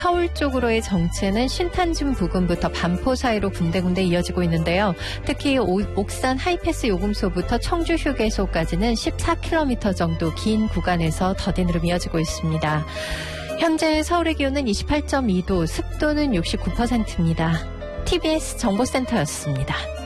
서울 쪽으로의 정체는 신탄중 부근부터 반포 사이로 군데군데 이어지고 있는데요. 특히 옥산 하이패스 요금소부터 청주 휴게소까지는 14km 정도 긴 구간에서 더딘 흐름이 이어지고 있습니다. 현재 서울의 기온은 28.2도, 습도는 69%입니다. TBS 정보센터였습니다.